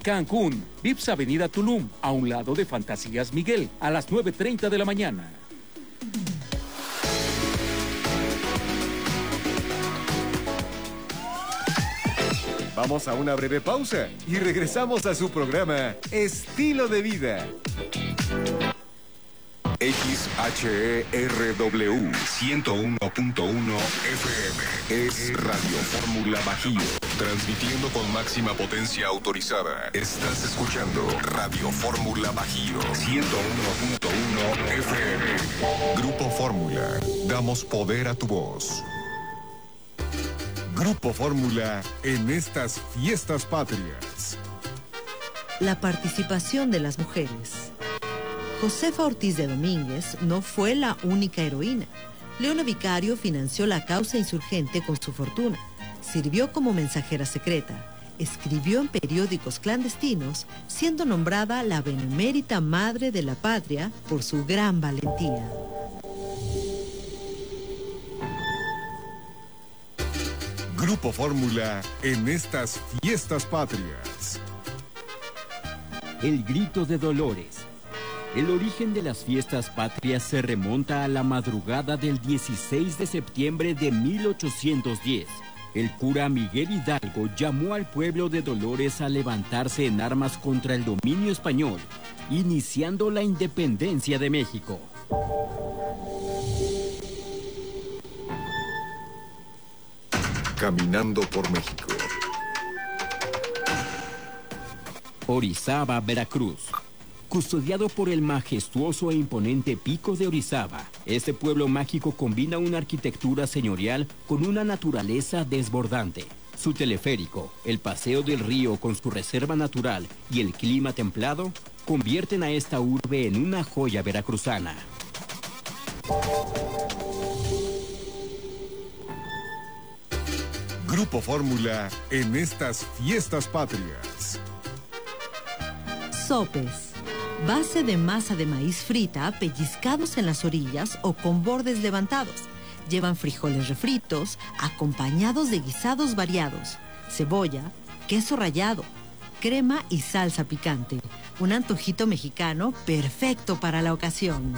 Cancún, Vips Avenida Tulum, a un lado de Fantasías Miguel, a las 9:30 de la mañana. Vamos a una breve pausa y regresamos a su programa Estilo de Vida. XHERW 101.1 FM es Radio Fórmula Bajío, transmitiendo con máxima potencia autorizada. Estás escuchando Radio Fórmula Bajío 101.1 FM. Grupo Fórmula, damos poder a tu voz. Grupo Fórmula en estas fiestas patrias. La participación de las mujeres. Josefa Ortiz de Domínguez no fue la única heroína. Leona Vicario financió la causa insurgente con su fortuna. Sirvió como mensajera secreta. Escribió en periódicos clandestinos, siendo nombrada la benemérita madre de la patria por su gran valentía. Grupo Fórmula en estas fiestas patrias. El grito de Dolores. El origen de las fiestas patrias se remonta a la madrugada del 16 de septiembre de 1810. El cura Miguel Hidalgo llamó al pueblo de Dolores a levantarse en armas contra el dominio español, iniciando la independencia de México. Caminando por México. Orizaba, Veracruz. Custodiado por el majestuoso e imponente Pico de Orizaba, este pueblo mágico combina una arquitectura señorial con una naturaleza desbordante. Su teleférico, el paseo del río con su reserva natural y el clima templado convierten a esta urbe en una joya veracruzana. Grupo Fórmula en estas fiestas patrias. Sopes. Base de masa de maíz frita, pellizcados en las orillas o con bordes levantados. Llevan frijoles refritos, acompañados de guisados variados, cebolla, queso rallado, crema y salsa picante. Un antojito mexicano perfecto para la ocasión.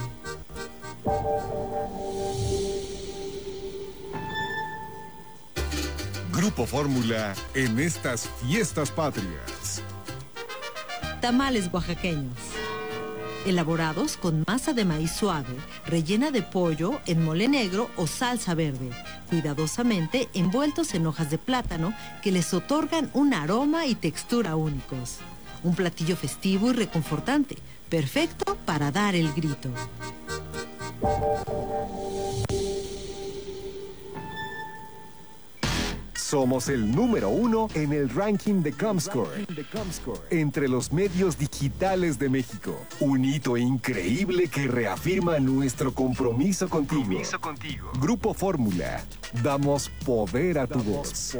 Grupo Fórmula en estas fiestas patrias. Tamales oaxaqueños. Elaborados con masa de maíz suave, rellena de pollo en mole negro o salsa verde, cuidadosamente envueltos en hojas de plátano que les otorgan un aroma y textura únicos. Un platillo festivo y reconfortante, perfecto para dar el grito. Somos el número 1 en el ranking de Comscore entre los medios digitales de México. Un hito increíble que reafirma nuestro compromiso contigo. Grupo Fórmula. Damos poder a tu voz.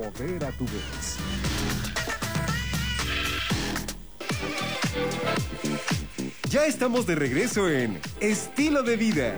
Ya estamos de regreso en Estilo de Vida.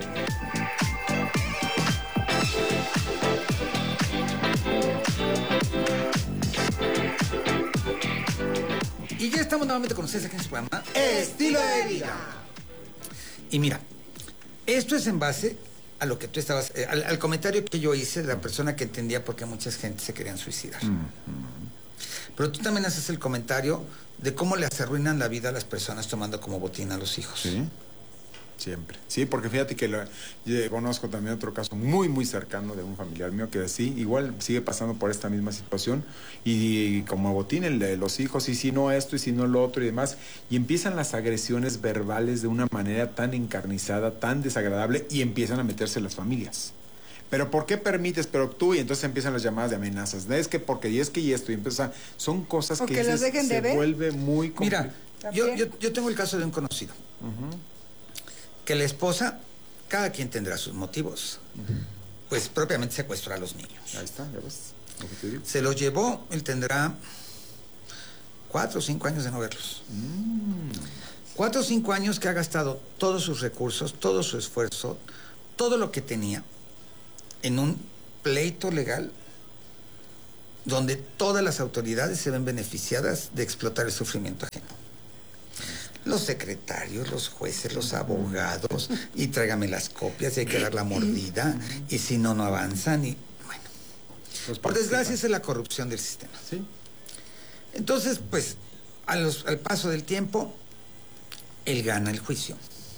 Y ya estamos nuevamente con ustedes aquí en su programa Estilo de Vida. Y mira, esto es en base a lo que tú estabas, al comentario que yo hice de la persona que entendía por qué mucha gente se querían suicidar. Pero tú también haces el comentario de cómo les arruinan la vida a las personas tomando como botín a los hijos. Sí. Siempre. Sí, porque fíjate que yo conozco también otro caso muy, muy cercano de un familiar mío que sí, igual sigue pasando por esta misma situación y como botín el de los hijos, y si no esto, y si no lo otro y demás, y empiezan las agresiones verbales de una manera tan encarnizada, tan desagradable, y empiezan a meterse las familias. ¿Pero por qué permites? Pero tú, y entonces empiezan las llamadas de amenazas. Es que porque, y es que y esto, y empieza, son cosas o que se vuelve muy complicado. Mira, yo tengo el caso de un conocido. Que la esposa, cada quien tendrá sus motivos, pues propiamente secuestró a los niños. Ahí está, ya ves lo que te digo. Se los llevó, él tendrá 4 o 5 años de no verlos. 4 o 5 años que ha gastado todos sus recursos, todo su esfuerzo, todo lo que tenía en un pleito legal donde todas las autoridades se ven beneficiadas de explotar el sufrimiento ajeno. Los secretarios, los jueces, los abogados, y tráigame las copias, y hay que dar la mordida, y si no, no avanzan, y bueno. Por desgracia, esa es la corrupción del sistema. Sí. Entonces, pues, al paso del tiempo, él gana el juicio.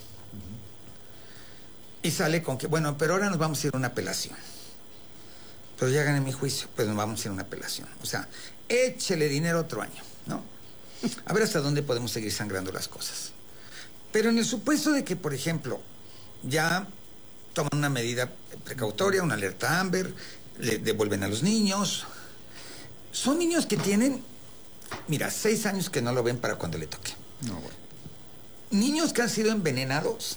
Y sale con que, bueno, pero ahora nos vamos a ir a una apelación. Pero ya gané mi juicio, pues nos vamos a ir a una apelación. O sea, échele dinero otro año, ¿no? A ver hasta dónde podemos seguir sangrando las cosas. Pero en el supuesto de que, por ejemplo, ya toman una medida precautoria, una alerta Amber, le devuelven a los niños. Son niños que tienen, mira, 6 años que no lo ven para cuando le toque. No, bueno. Niños que han sido envenenados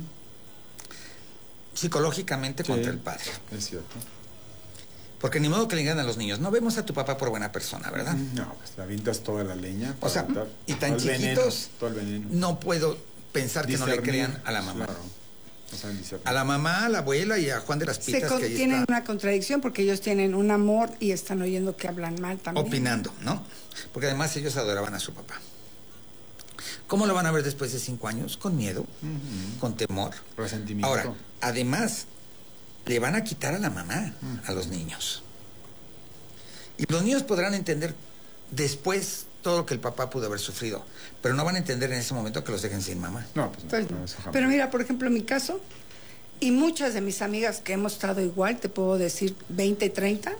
psicológicamente contra el padre. Es cierto. Porque ni modo que le digan a los niños, no vemos a tu papá por buena persona, ¿verdad? No, pues le avientas toda la leña. O sea, y tan chiquitos, todo el veneno. No puedo pensar que no le crean a la mamá. Claro. No saben discernir. A la mamá, a la abuela y a Juan de las Pitas. Que ahí tienen está una contradicción porque ellos tienen un amor y están oyendo que hablan mal también. opinando, ¿no? Porque además ellos adoraban a su papá. ¿Cómo lo van a ver después de 5 años? Con miedo, con temor. Resentimiento. Ahora, además, le van a quitar a la mamá a los niños. Y los niños podrán entender después todo lo que el papá pudo haber sufrido, pero no van a entender en ese momento que los dejen sin mamá. No, pues no. Pues, No, eso jamás. pero mira, por ejemplo, en mi caso, y muchas de mis amigas que hemos estado igual, te puedo decir 20, 30,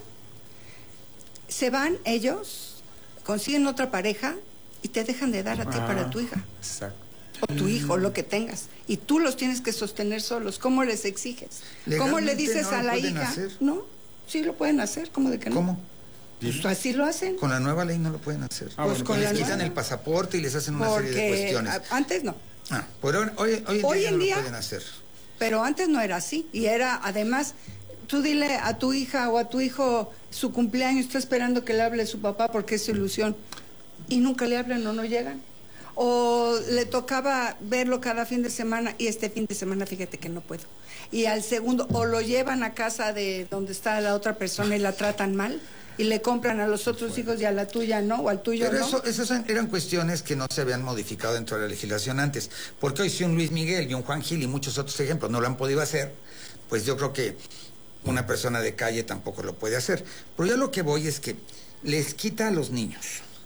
se van ellos, consiguen otra pareja y te dejan de dar a ti para tu hija. Exacto. O tu hijo, lo que tengas. Y tú los tienes que sostener solos. ¿Cómo les exiges? ¿Cómo le Legalmente dices no a lo la pueden hija? hacer. No, sí lo pueden hacer, ¿cómo de que no? ¿Cómo? Pues así lo hacen. Con la nueva ley no lo pueden hacer. Pues con les la quitan nueva. el pasaporte y les hacen una serie de cuestiones. Antes no. Pero hoy en día no lo pueden hacer. Pero antes no era así. Y era, además, tú dile a tu hija o a tu hijo su cumpleaños, está esperando que le hable su papá porque es su ilusión. Y nunca le hablan o no llegan. O le tocaba verlo cada fin de semana y este fin de semana fíjate que no puedo. Y al segundo, o lo llevan a casa de donde está la otra persona y la tratan mal y le compran a los otros hijos y a la tuya no, o al tuyo Pero no. esas eran cuestiones que no se habían modificado dentro de la legislación antes. Porque hoy si un Luis Miguel y un Juan Gil y muchos otros ejemplos no lo han podido hacer, pues yo creo que una persona de calle tampoco lo puede hacer. Pero ya lo que voy es que les quita a los niños.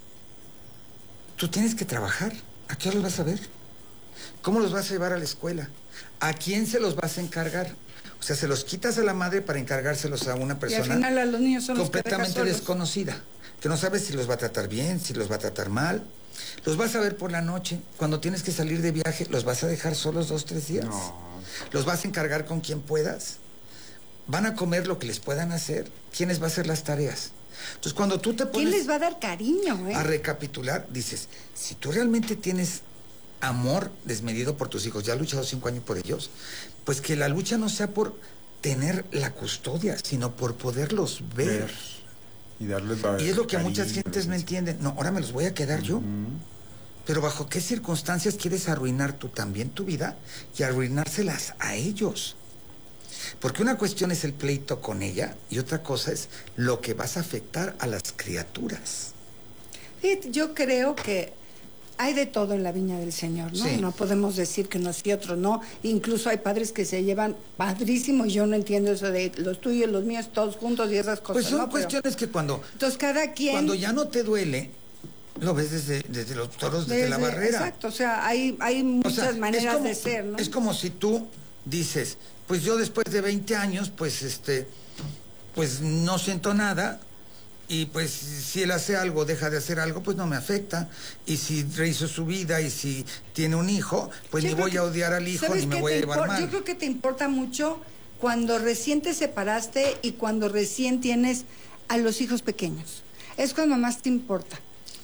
Tú tienes que trabajar. ¿A qué hora los vas a ver? ¿Cómo los vas a llevar a la escuela? ¿A quién se los vas a encargar? O sea, se los quitas a la madre para encargárselos a una persona y al final a los niños son completamente los que dejan solos. desconocida, que no sabes si los va a tratar bien, si los va a tratar mal. Los vas a ver por la noche. Cuando tienes que salir de viaje, ¿los vas a dejar solos 2, 3 días? No. ¿Los vas a encargar con quien puedas? ¿Van a comer lo que les puedan hacer? ¿Quién les va a hacer las tareas? Entonces, cuando tú te pones ¿Quién les va a dar cariño, a recapitular, dices, si tú realmente tienes amor desmedido por tus hijos, ya has luchado 5 años por ellos, pues que la lucha no sea por tener la custodia, sino por poderlos ver. Y darles Y es lo que cariño, muchas gentes no entienden. No, ahora me los voy a quedar yo. Pero ¿bajo qué circunstancias quieres arruinar tú también tu vida y arruinárselas a ellos? Porque una cuestión es el pleito con ella y otra cosa es lo que vas a afectar a las criaturas. Fíjate, yo creo que hay de todo en la viña del Señor, ¿no? Sí. No podemos decir que unos y otros no. Incluso hay padres que se llevan padrísimo y yo no entiendo eso de los tuyos, los míos, todos juntos y esas cosas. Pues son ¿no? Pero, cuestiones que cuando entonces cuando ya no te duele, lo ves desde los toros, desde la barrera. Exacto, o sea, hay O sea, muchas maneras es como, de ser, ¿no? Es como si tú dices, pues yo después de 20 años, pues pues no siento nada, y pues si él hace algo, deja de hacer algo, pues no me afecta. Y si rehizo su vida y si tiene un hijo, pues Yo ni creo voy a odiar al hijo ¿sabes ni me qué voy a te llevar mal. Yo creo que te importa mucho cuando recién te separaste y cuando recién tienes a los hijos pequeños. Es cuando más te importa.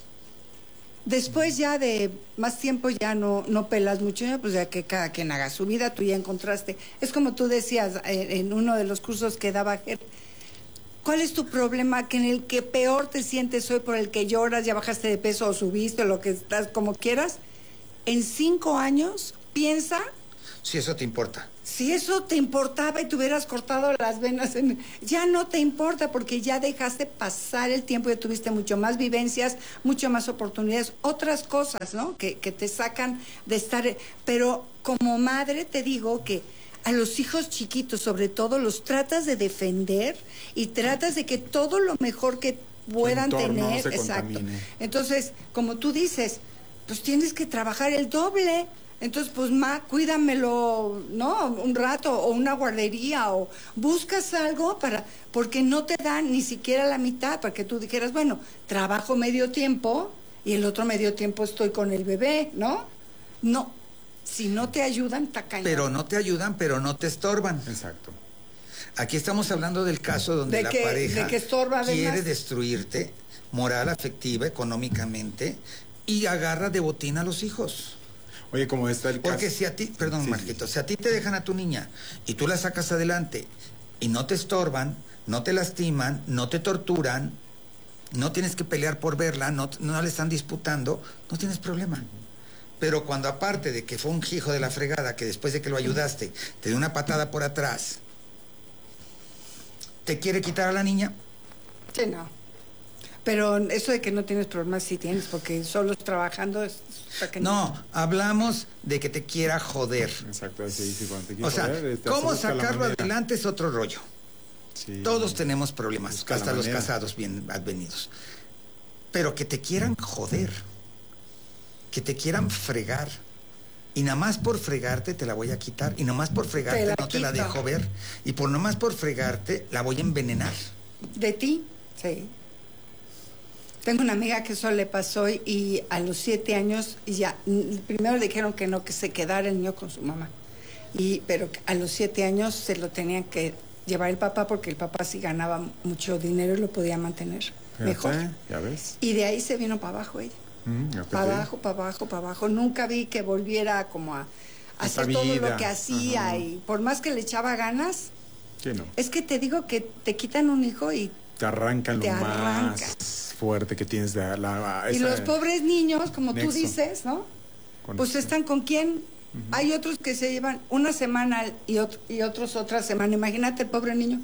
Después ya de más tiempo ya no pelas mucho, pues ya que cada quien haga su vida, tú ya encontraste. Es como tú decías en uno de los cursos que daba Ger, ¿cuál es tu problema? Que en el que peor te sientes hoy, por el que lloras, ya bajaste de peso o subiste, o lo que estás, como quieras. En 5 años, piensa Si eso te importa. Si eso te importaba y te hubieras cortado las venas, ya no te importa porque ya dejaste pasar el tiempo y tuviste mucho más vivencias, mucho más oportunidades, otras cosas, ¿no? Que te sacan de estar... Pero como madre te digo que a los hijos chiquitos, sobre todo, los tratas de defender y tratas de que todo lo mejor que puedan tener... Exacto. Entonces, como tú dices, pues tienes que trabajar el doble. Entonces, pues, cuídamelo, ¿no? Un rato, o una guardería, o buscas algo porque no te dan ni siquiera la mitad, para que tú dijeras, bueno, trabajo medio tiempo y el otro medio tiempo estoy con el bebé, ¿no? No, si no te ayudan, está cañón. Pero no te ayudan, pero no te estorban. Exacto. Aquí estamos hablando del caso donde la pareja quiere destruirte moral, afectiva, económicamente, y agarra de botín a los hijos. Oye, como está el caso... Porque si a ti, perdón, Marquito, si a ti te dejan a tu niña y tú la sacas adelante y no te estorban, no te lastiman, no te torturan, no tienes que pelear por verla, no le están disputando, no tienes problema. Pero cuando aparte de que fue un hijo de la fregada, que después de que lo ayudaste, te dio una patada por atrás, ¿te quiere quitar a la niña? Sí, no. Pero eso de que no tienes problemas sí tienes, porque solos trabajando es... No, hablamos de que te quiera joder. Exacto, así dice, cuando te quiere o sea, joder, cómo sacarlo adelante es otro rollo. Sí. Todos tenemos problemas, hasta los casados bien advenidos. Pero que te quieran joder, que te quieran fregar, y nada más por fregarte te la voy a quitar, y nada más por fregarte no te la dejo ver, y por nada más por fregarte la voy a envenenar. ¿De ti? Sí. Tengo una amiga que eso le pasó y a los 7 años ya, primero le dijeron que no, que se quedara el niño con su mamá. Pero a los 7 años se lo tenían que llevar el papá porque el papá sí ganaba mucho dinero y lo podía mantener mejor. Ya ves. Y de ahí se vino para abajo ella. Para abajo, para abajo, para abajo. Nunca vi que volviera como a hacer todo lo que hacía. Y por más que le echaba ganas, sí, no. Es que te digo que te quitan un hijo y te arrancan lo más fuerte que tienes de y los pobres niños, como tú dices, ¿no? Pues están con quién. Hay otros que se llevan una semana y otros otra semana. Imagínate el pobre niño.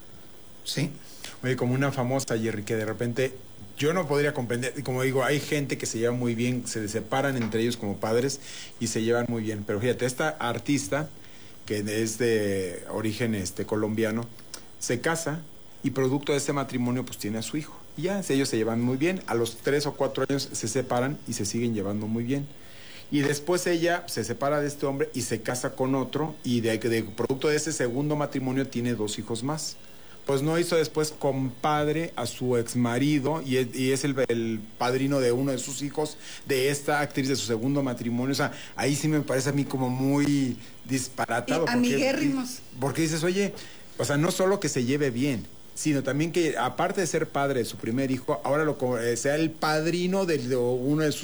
Sí. Oye, como una famosa, Jerry, que de repente yo no podría comprender, como digo, hay gente que se lleva muy bien, se separan entre ellos como padres y se llevan muy bien. Pero fíjate, esta artista, que es de origen colombiano, se casa y producto de este matrimonio pues tiene a su hijo. Y ya, ellos se llevan muy bien. A los 3 o 4 años se separan y se siguen llevando muy bien. Y después ella se separa de este hombre y se casa con otro, y de producto de ese segundo matrimonio tiene 2 hijos más. Pues no hizo después compadre a su exmarido y es el padrino de uno de sus hijos, de esta actriz de su segundo matrimonio. O sea, ahí sí me parece a mí como muy disparatado. Amiguérrimos. Porque dices, oye, o sea, no solo que se lleve bien, sino también que, aparte de ser padre de su primer hijo, ahora sea el padrino de uno de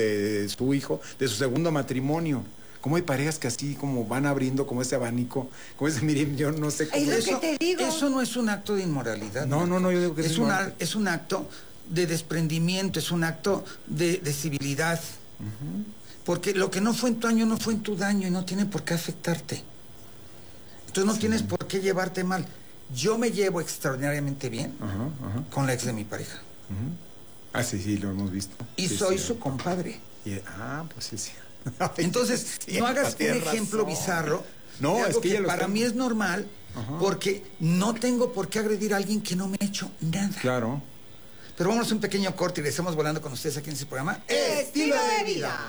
su hijo, de su segundo matrimonio. ¿Cómo hay parejas que así como van abriendo como ese abanico? Como ese, miren, yo no sé cómo... Es lo que te digo. Eso no es un acto de inmoralidad. No, yo digo que es un acto de desprendimiento, es un acto de civilidad. Porque lo que no fue en tu año no fue en tu daño y no tiene por qué afectarte. Entonces no tienes por qué llevarte mal. Yo me llevo extraordinariamente bien con la ex de mi pareja. Ah, sí, lo hemos visto. Y soy su compadre. Pues sí. Entonces, no hagas un ejemplo bizarro. No, es que para mí es normal, porque no tengo por qué agredir a alguien que no me ha hecho nada. Claro. Pero vámonos a un pequeño corte y le estamos volando con ustedes aquí en este programa Estilo de Vida.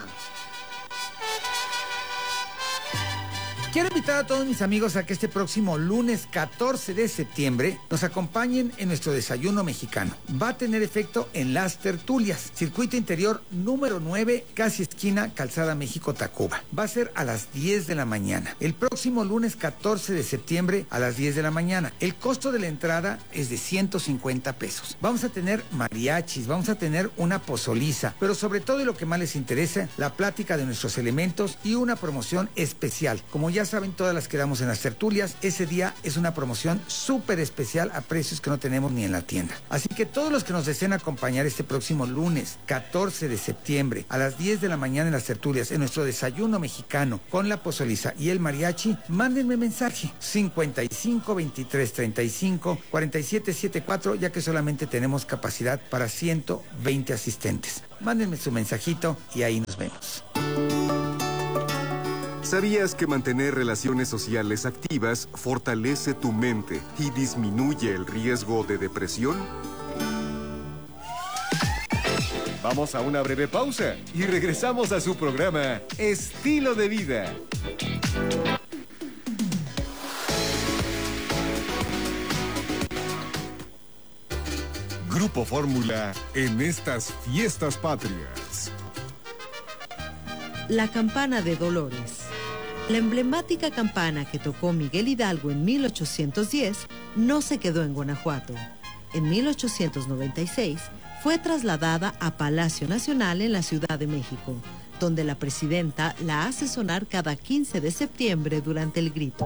Quiero invitar a todos mis amigos a que este próximo lunes 14 de septiembre nos acompañen en nuestro desayuno mexicano. Va a tener efecto en Las Tertulias, circuito interior número 9, casi esquina Calzada México-Tacuba. Va a ser a las 10 de la mañana. El próximo lunes 14 de septiembre a las 10 de la mañana. El costo de la entrada es de 150 pesos. Vamos a tener mariachis, vamos a tener una pozoliza, pero sobre todo y lo que más les interesa, la plática de nuestros elementos y una promoción especial. Como ya ya saben, todas las que damos en las tertulias, ese día es una promoción súper especial a precios que no tenemos ni en la tienda. Así que todos los que nos deseen acompañar este próximo lunes 14 de septiembre a las 10 de la mañana en las tertulias, en nuestro desayuno mexicano con la pozoliza y el mariachi, mándenme mensaje 55 23 35 47 74, ya que solamente tenemos capacidad para 120 asistentes. Mándenme su mensajito y ahí nos vemos. ¿Sabías que mantener relaciones sociales activas fortalece tu mente y disminuye el riesgo de depresión? Vamos a una breve pausa y regresamos a su programa Estilo de Vida. Grupo Fórmula en estas fiestas patrias. La campana de Dolores. La emblemática campana que tocó Miguel Hidalgo en 1810 no se quedó en Guanajuato. En 1896 fue trasladada a Palacio Nacional en la Ciudad de México, donde la presidenta la hace sonar cada 15 de septiembre durante el grito.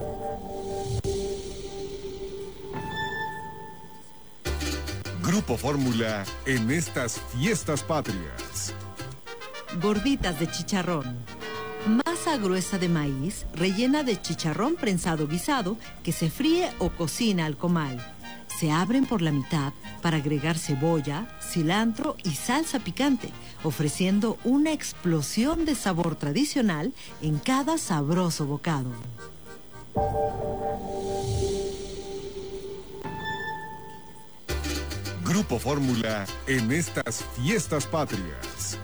Grupo Fórmula en estas fiestas patrias. Gorditas de chicharrón. Masa gruesa de maíz rellena de chicharrón prensado guisado que se fríe o cocina al comal. Se abren por la mitad para agregar cebolla, cilantro y salsa picante, ofreciendo una explosión de sabor tradicional en cada sabroso bocado. Grupo Fórmula en estas fiestas patrias.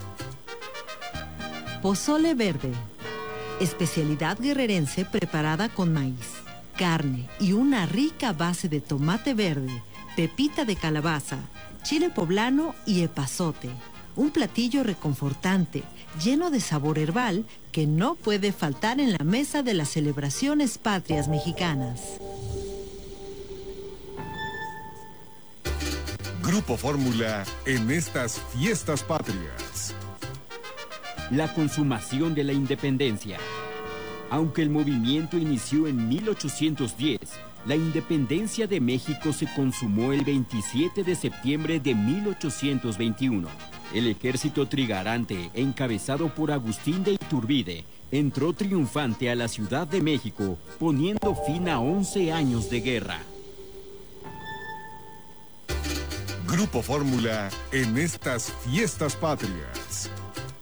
Pozole verde. Especialidad guerrerense preparada con maíz, carne y una rica base de tomate verde, pepita de calabaza, chile poblano y epazote. Un platillo reconfortante, lleno de sabor herbal que no puede faltar en la mesa de las celebraciones patrias mexicanas. Grupo Fórmula en estas fiestas patrias. La consumación de la independencia. Aunque el movimiento inició en 1810, la independencia de México se consumó el 27 de septiembre de 1821. El ejército trigarante, encabezado por Agustín de Iturbide, entró triunfante a la Ciudad de México, poniendo fin a 11 años de guerra. Grupo Fórmula en estas fiestas patrias.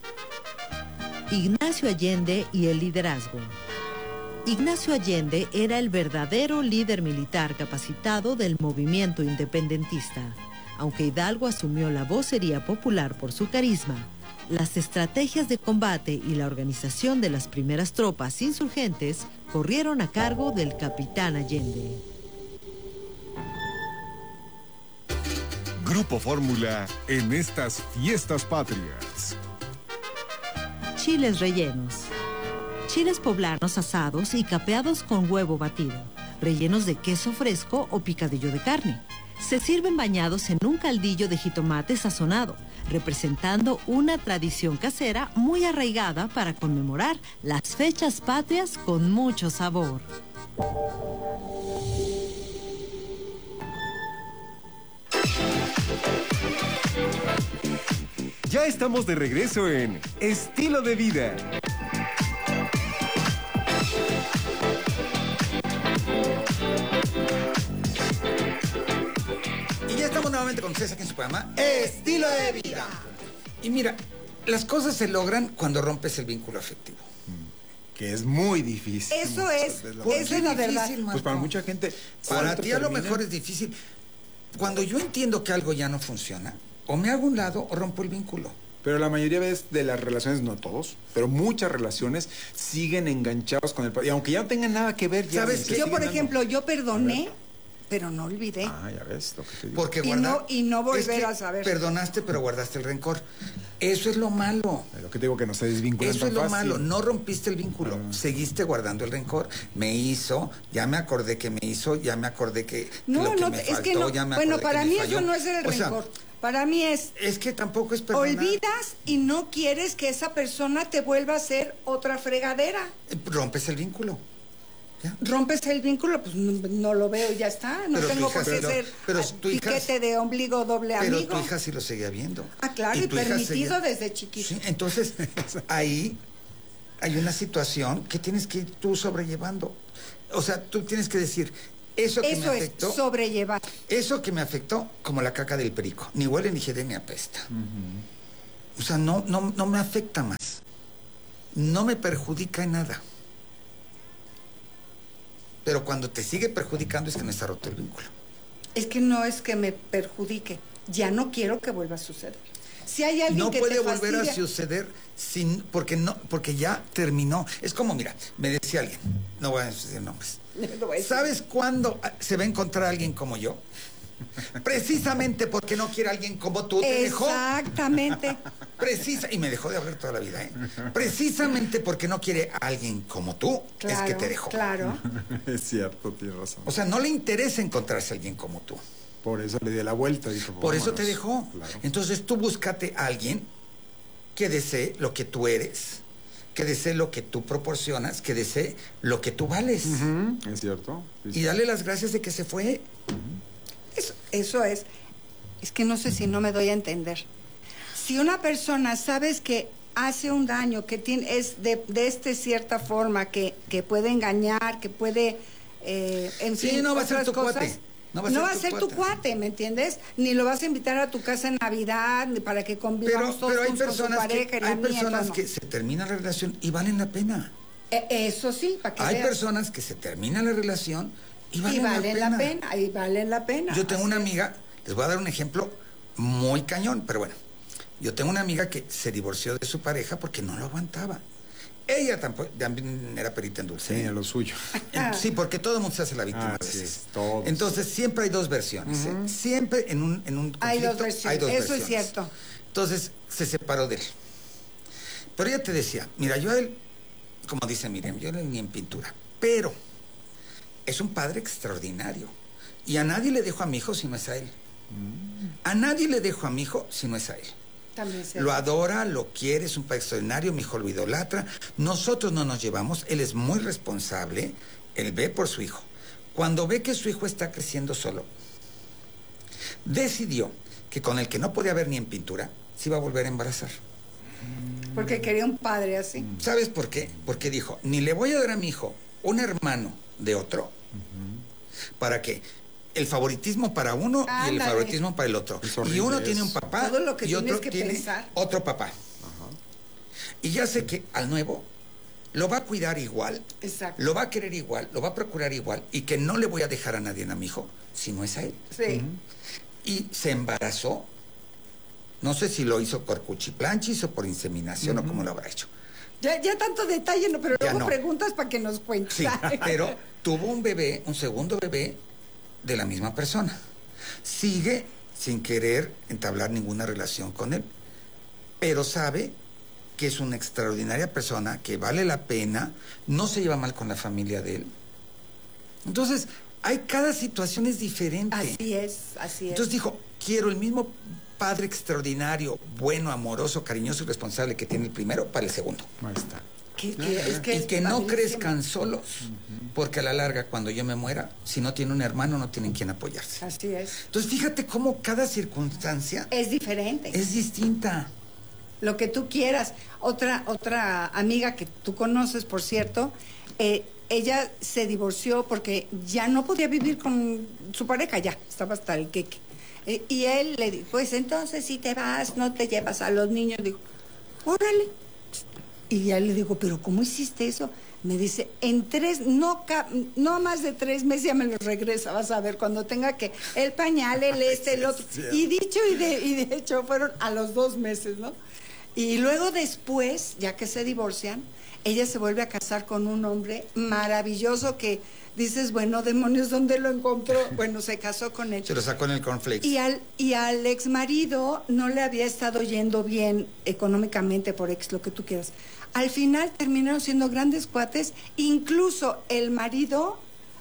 Ignacio Allende y el liderazgo. Ignacio Allende era el verdadero líder militar capacitado del movimiento independentista. Aunque Hidalgo asumió la vocería popular por su carisma, las estrategias de combate y la organización de las primeras tropas insurgentes corrieron a cargo del capitán Allende. Grupo Fórmula en estas fiestas patrias. Chiles rellenos. Chiles poblanos asados y capeados con huevo batido, rellenos de queso fresco o picadillo de carne. Se sirven bañados en un caldillo de jitomate sazonado, representando una tradición casera muy arraigada para conmemorar las fechas patrias con mucho sabor. Ya estamos de regreso en Estilo de Vida. Y ya estamos nuevamente con ustedes aquí en su programa Estilo de Vida. Y mira, las cosas se logran cuando rompes el vínculo afectivo. Que es muy difícil. Eso es la verdad. Pues para mucha gente. Para ti a lo mejor es difícil. Cuando yo entiendo que algo ya no funciona, o me hago a un lado o rompo el vínculo. Pero la mayoría de las relaciones, no todos, pero muchas relaciones siguen enganchados con el... Y aunque ya no tengan nada que ver... ya ¿Sabes qué? Yo, por ejemplo, yo perdoné, pero no olvidé. Ah, ya ves lo que te digo. Porque Y no volver a saber. Perdonaste, pero guardaste el rencor. Eso es lo malo. Lo que te digo, que no se desvinculan Eso tan es lo fácil. malo. No rompiste el vínculo. Seguiste guardando el rencor. Me hizo, ya me acordé que me hizo, ya me acordé que No, lo que no, me es faltó, que no. ya me Bueno, acordé para que me mí falló. eso no es el O sea, rencor. Para mí es que tampoco es perdonar. olvidas y no quieres que esa persona te vuelva a hacer otra fregadera. Rompes el vínculo. ¿Ya? Rompes el vínculo, pues no lo veo y ya está. No Pero tengo tu hija por qué sí ser tu hija piquete de ombligo doble Pero amigo. tu hija sí lo seguía viendo. Ah, claro, y tu hija permitido desde chiquito. Sí, entonces, ahí hay una situación que tienes que ir tú sobrellevando. O sea, tú tienes que decir, eso que me afectó... es sobrellevar. Eso que me afectó, como la caca del perico. Ni huele, ni jede, ni apesta. O sea, no me afecta más. No me perjudica en nada. Pero cuando te sigue perjudicando es que no está roto el vínculo. Es que no es que me perjudique. Ya no quiero que vuelva a suceder. Si hay alguien no que puede te volver fastidia... a suceder porque ya terminó. Es como, mira, me decía alguien, no voy a decir nombres. ¿Sabes cuándo se va a encontrar alguien como yo? Precisamente porque no quiere alguien como tú, te dejó. Exactamente. Y me dejó de hablar toda la vida, ¿eh? Precisamente porque no quiere a alguien como tú, claro, es que te dejó. Claro. Es cierto, tienes razón. O sea, no le interesa encontrarse a alguien como tú. Por eso le di la vuelta. Dijo, por eso te dejó. Claro. Entonces tú búscate a alguien que desee lo que tú eres, que desee lo que tú proporcionas, que desee lo que tú vales. Es cierto. Y dale las gracias de que se fue. Eso es. Es que no sé si no me doy a entender. Si una persona sabes que hace un daño, que es de cierta forma, que puede engañar, que puede, en fin, no va a ser tu cosas, cuate. No va a ser tu cuate, ¿me entiendes? Ni lo vas a invitar a tu casa en Navidad, ni para que convivamos todos hay juntos personas con su pareja. hay personas que se termina la relación y valen la pena. Eso sí, para que hay veas. Personas que se termina la relación y valen la pena. Yo tengo una amiga, les voy a dar un ejemplo muy cañón, pero bueno. Yo tengo una amiga que se divorció de su pareja porque no lo aguantaba. Ella también era perita en dulce. Tenía lo suyo. Sí, porque todo el mundo se hace la víctima a veces. Entonces, siempre hay dos versiones. Siempre en un conflicto hay dos versiones. Eso es cierto. Entonces, se separó de él. Pero ella te decía, mira, yo a él, como dice Miriam, yo ni en pintura. Pero es un padre extraordinario. Y a nadie le dejo a mi hijo si no es a él. A nadie le dejo a mi hijo si no es a él. Lo adora, lo quiere, es un padre extraordinario, mi hijo lo idolatra. Nosotros no nos llevamos, él es muy responsable, él ve por su hijo. Cuando ve que su hijo está creciendo solo, decidió que con el que no podía ver ni en pintura, se iba a volver a embarazar. Porque quería un padre así. ¿Sabes por qué? Porque dijo, ni le voy a dar a mi hijo un hermano de otro, para que el favoritismo para uno y el favoritismo para el otro. Y uno tiene un papá y otro tiene otro papá. Y ya sé que al nuevo lo va a cuidar igual, lo va a querer igual, lo va a procurar igual, y que no le voy a dejar a nadie a mi hijo si no es a él. Sí. Y se embarazó. No sé si lo hizo por cuchiplanchis o por inseminación o cómo lo habrá hecho. Ya tanto detalle, pero luego preguntas para que nos cuentes. Sí, pero tuvo un bebé, un segundo bebé, de la misma persona. Sigue sin querer entablar ninguna relación con él, pero sabe que es una extraordinaria persona, que vale la pena, no se lleva mal con la familia de él. Entonces, cada situación es diferente. Así es. Entonces dijo, quiero el mismo padre extraordinario, bueno, amoroso, cariñoso y responsable que tiene el primero para el segundo. Ahí está. Y que no crezcan solos, porque a la larga, cuando yo me muera, si no tiene un hermano, no tienen quien apoyarse. Así es. Entonces, fíjate cómo cada circunstancia es diferente. Es distinta. Lo que tú quieras. Otra amiga que tú conoces, por cierto, ella se divorció porque ya no podía vivir con su pareja, ya estaba hasta el queque. Y él le dijo, pues entonces si te vas, no te llevas a los niños. Dijo, órale. Y ya le digo, ¿pero cómo hiciste eso? Me dice, no más de 3 meses ya me los regresa, vas a ver, cuando tenga que el pañal, el otro. Y dicho y de hecho fueron a los 2 meses, ¿no? Y luego después, ya que se divorcian, ella se vuelve a casar con un hombre maravilloso que dices, bueno, demonios, ¿dónde lo encontró? Bueno, se casó con él. Se lo sacó en el cornflakes. Y al ex marido no le había estado yendo bien económicamente, por lo que tú quieras. Al final terminaron siendo grandes cuates, incluso el marido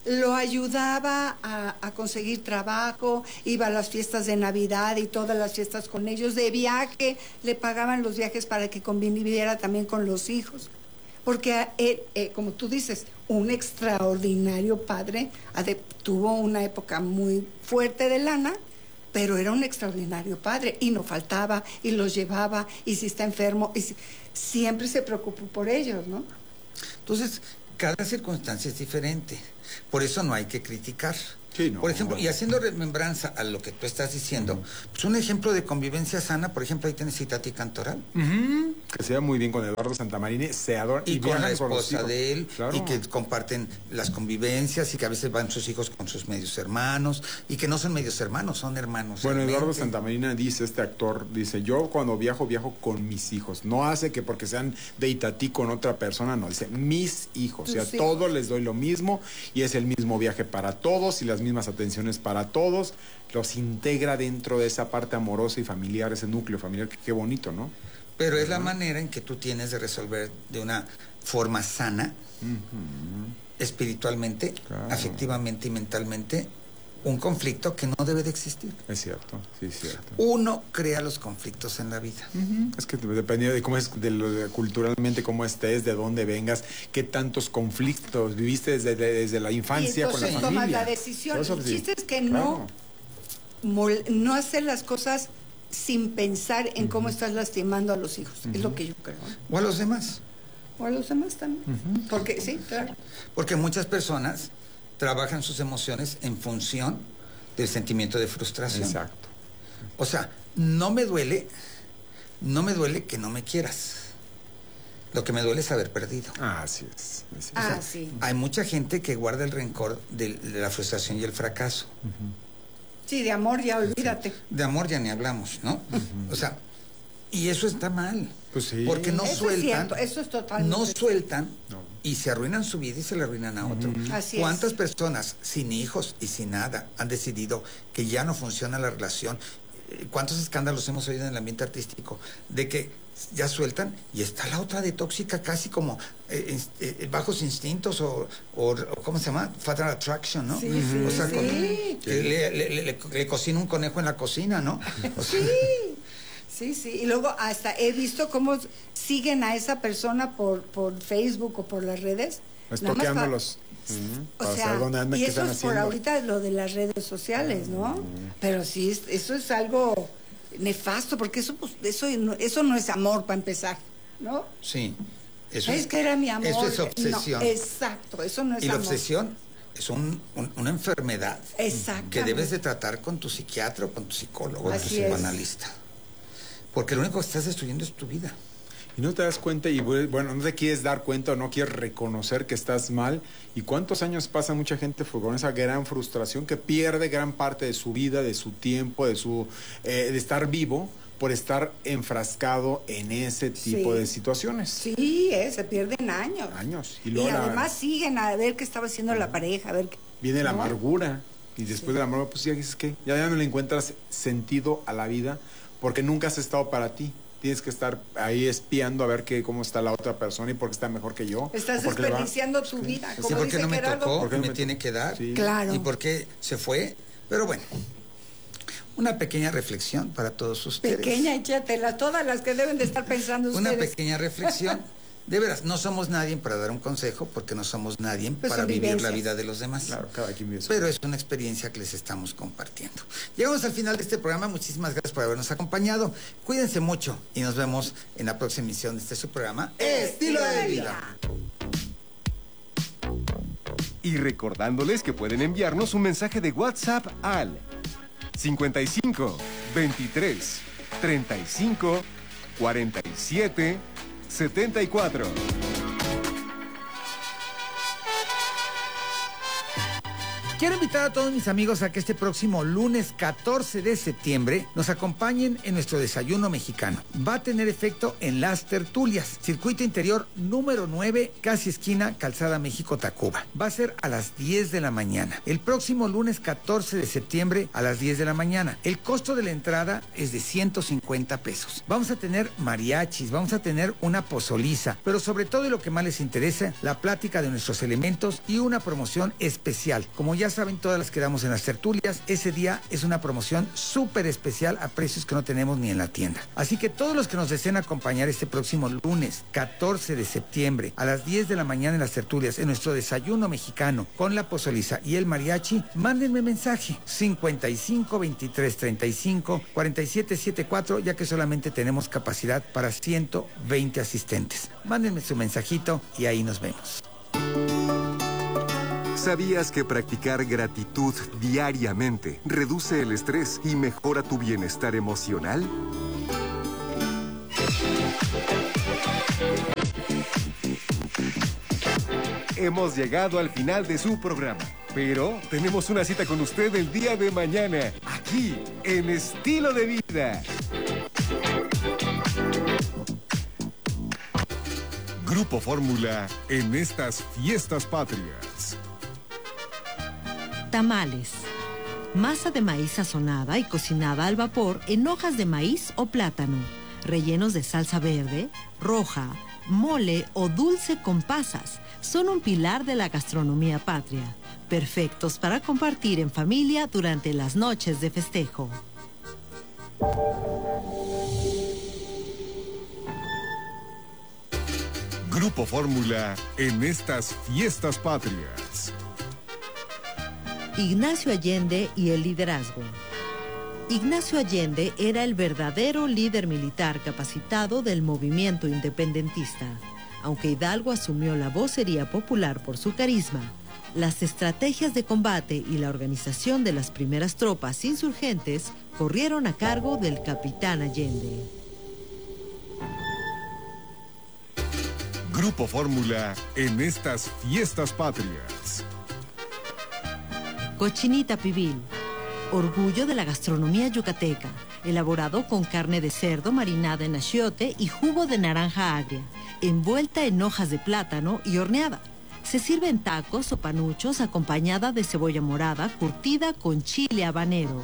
lo ayudaba a conseguir trabajo, iba a las fiestas de Navidad y todas las fiestas con ellos, de viaje, le pagaban los viajes para que conviviera también con los hijos. Porque él, como tú dices, un extraordinario padre, tuvo una época muy fuerte de lana, pero era un extraordinario padre y no faltaba y los llevaba, y si está enfermo, siempre se preocupó por ellos, ¿no? Entonces, cada circunstancia es diferente, por eso no hay que criticar. Sí, no, por ejemplo, y haciendo remembranza a lo que tú estás diciendo, pues un ejemplo de convivencia sana, por ejemplo, ahí tienes Itatí Cantoral. Que se ve muy bien con Eduardo Santamarina, se adoran Y con la viajan los esposa hijos. de él, Claro. y que comparten las convivencias, y que a veces van sus hijos con sus medios hermanos, y que no son medios hermanos, son hermanos. Bueno, realmente. Eduardo Santamarina dice, este actor, dice, yo cuando viajo con mis hijos. No hace que porque sean de Itatí con otra persona, no, dice mis hijos. O sea, Sí. todos les doy lo mismo y es el mismo viaje para todos y las mismas atenciones para todos. Los integra dentro de esa parte amorosa y familiar, ese núcleo familiar, que qué bonito, ¿no? Pero es la manera en que tú tienes de resolver de una forma sana, espiritualmente, Claro. afectivamente y mentalmente, un conflicto que no debe de existir. Es cierto, sí, es cierto. Uno crea los conflictos en la vida. Es que depende de cómo es, culturalmente, cómo estés, de dónde vengas, qué tantos conflictos viviste desde la Y infancia con la entonces familia. tomas la decisión. Todo eso, El sí. chiste es que Claro. no hacer las cosas sin pensar en cómo estás lastimando a los hijos. Es lo que yo creo. O a los demás. O a los demás también. Porque sí, claro. Porque muchas personas trabajan sus emociones en función del sentimiento de frustración. Exacto. O sea, no me duele que no me quieras. Lo que me duele es haber perdido. Así es. Así es. Ah, sí. Hay mucha gente que guarda el rencor de la frustración y el fracaso. Sí, de amor ya olvídate. De amor ya ni hablamos, ¿no? O sea, y eso está mal. Pues sí. Porque no Eso es sueltan. cierto, eso es totalmente No sueltan No. y se arruinan su vida y se le arruinan a otro. Así es. ¿Cuántas personas sin hijos y sin nada han decidido que ya no funciona la relación? ¿Cuántos escándalos hemos oído en el ambiente artístico de que ya sueltan y está la otra de tóxica, casi como bajos instintos o ¿cómo se llama? Fatal Attraction, ¿no? Sí, sí, o sea, sí. que le cocina un conejo en la cocina, ¿no? O sea, Sí, sí. Y luego hasta he visto cómo siguen a esa persona por Facebook o por las redes. Nada más Estoqueándolos. O Para sea, saber dónde andan, y qué eso están es por haciendo. ahorita lo de las redes sociales, ¿no? Pero sí, eso es algo nefasto, porque eso no es amor para empezar, ¿no? sí. Eso Es que era mi amor. Eso es obsesión. No, exacto, eso no es Y la amor. obsesión es una enfermedad Exactamente. que debes de tratar con tu psiquiatra o con tu psicólogo o tu Así es. psicoanalista. Porque lo único que estás destruyendo es tu vida. Y no te das cuenta y bueno, no te quieres dar cuenta o no quieres reconocer que estás mal. ¿Y cuántos años pasa mucha gente con esa gran frustración que pierde gran parte de su vida, de su tiempo, de estar vivo por estar enfrascado en ese tipo Sí. de situaciones? Sí, se pierden años. Años. Y, luego además siguen a ver qué estaba haciendo la pareja, a ver qué. viene la ¿no? amargura. Y después de la amargura, pues ya dices que ya no le encuentras sentido a la vida porque nunca has estado para ti. Tienes que estar ahí espiando a ver cómo está la otra persona y por qué está mejor que yo. Estás o por qué le va. desperdiciando tu vida. Sí, Como ¿por qué dice no me Gerardo. tocó? ¿Por qué no me me tiene tocó? que dar. Sí. Claro. ¿Y por qué se fue? Pero bueno, una pequeña reflexión para todos ustedes. Pequeña, échatela, todas las que deben de estar pensando Una ustedes. pequeña reflexión. De veras, no somos nadie para dar un consejo porque no somos nadie Pues para son vivir la vivencias. vida de los demás. Claro, cada quien vive su Pero es una experiencia que les estamos compartiendo. Llegamos al final de este programa. Muchísimas gracias por habernos acompañado. Cuídense mucho y nos vemos en la próxima emisión de este su programa Estilo de Vida. Y recordándoles que pueden enviarnos un mensaje de WhatsApp al 55 23 35 47 74. Quiero invitar a todos mis amigos a que este próximo lunes 14 de septiembre nos acompañen en nuestro desayuno mexicano. Va a tener efecto en Las Tertulias, circuito interior número 9, casi esquina Calzada México-Tacuba. Va a ser a las 10 de la mañana. El próximo lunes 14 de septiembre a las 10 de la mañana. El costo de la entrada es de 150 pesos. Vamos a tener mariachis, vamos a tener una pozoliza, pero sobre todo y lo que más les interesa, la plática de nuestros elementos y una promoción especial. Como ya saben, todas las que damos en Las Tertulias, ese día es una promoción súper especial a precios que no tenemos ni en la tienda. Así que todos los que nos deseen acompañar este próximo lunes 14 de septiembre a las 10 de la mañana en Las Tertulias, en nuestro desayuno mexicano con la pozoliza y el mariachi, mándenme mensaje 55 23 35 47 74, ya que solamente tenemos capacidad para 120 asistentes. Mándenme su mensajito y ahí nos vemos. ¿Sabías que practicar gratitud diariamente reduce el estrés y mejora tu bienestar emocional? Hemos llegado al final de su programa, pero tenemos una cita con usted el día de mañana, aquí en Estilo de Vida. Grupo Fórmula en estas fiestas patrias. Tamales. Masa de maíz sazonada y cocinada al vapor en hojas de maíz o plátano, rellenos de salsa verde, roja, mole o dulce con pasas. Son un pilar de la gastronomía patria, perfectos para compartir en familia durante las noches de festejo. Grupo Fórmula en estas fiestas patrias. Ignacio Allende y el liderazgo. Ignacio Allende era el verdadero líder militar capacitado del movimiento independentista. Aunque Hidalgo asumió la vocería popular por su carisma, las estrategias de combate y la organización de las primeras tropas insurgentes corrieron a cargo del capitán Allende. Grupo Fórmula en estas fiestas patrias. Cochinita pibil, orgullo de la gastronomía yucateca, elaborado con carne de cerdo marinada en achiote y jugo de naranja agria, envuelta en hojas de plátano y horneada. Se sirve en tacos o panuchos acompañada de cebolla morada curtida con chile habanero.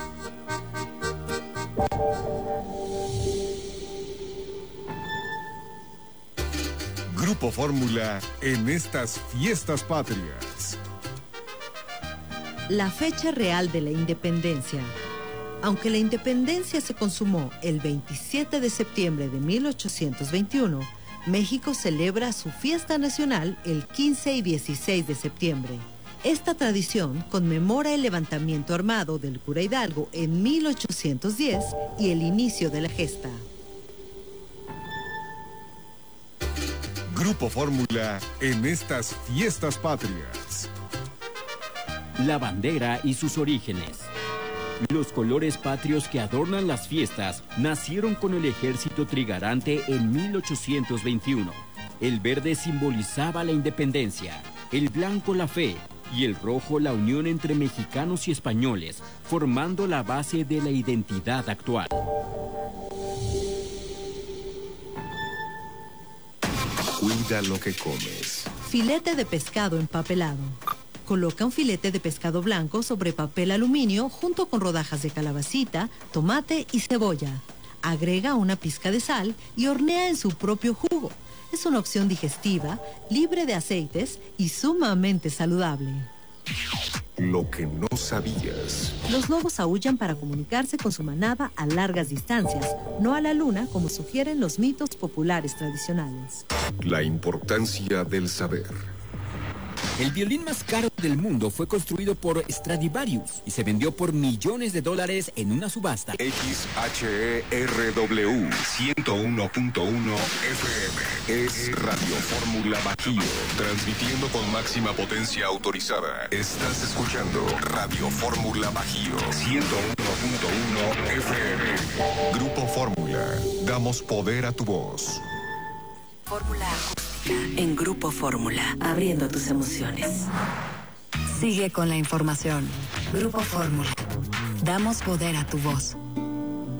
Grupo Fórmula en estas fiestas patrias. La fecha real de la independencia. Aunque la independencia se consumó el 27 de septiembre de 1821, México celebra su fiesta nacional el 15 y 16 de septiembre. Esta tradición conmemora el levantamiento armado del cura Hidalgo en 1810 y el inicio de la gesta. Grupo Fórmula en estas fiestas patrias. La bandera y sus orígenes. Los colores patrios que adornan las fiestas nacieron con el ejército trigarante en 1821. El verde simbolizaba la independencia, el blanco la fe y el rojo la unión entre mexicanos y españoles, formando la base de la identidad actual. Cuida lo que comes. Filete de pescado empapelado. Coloca un filete de pescado blanco sobre papel aluminio junto con rodajas de calabacita, tomate y cebolla. Agrega una pizca de sal y hornea en su propio jugo. Es una opción digestiva, libre de aceites y sumamente saludable. Lo que no sabías. Los lobos aúllan para comunicarse con su manada a largas distancias, no a la luna como sugieren los mitos populares tradicionales. La importancia del saber. El violín más caro del mundo fue construido por Stradivarius y se vendió por millones de dólares en una subasta. XHERW 101.1 FM es Radio Fórmula Bajío, transmitiendo con máxima potencia autorizada. Estás escuchando Radio Fórmula Bajío 101.1 FM. Grupo Fórmula, damos poder a tu voz. Fórmula acústica en Grupo Fórmula, abriendo tus emociones. Sigue con la información. Grupo Fórmula. Damos poder a tu voz.